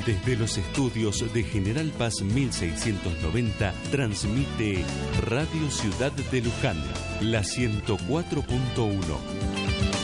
Desde los estudios de General Paz 1690 transmite Radio Ciudad de Luján, la 104.1.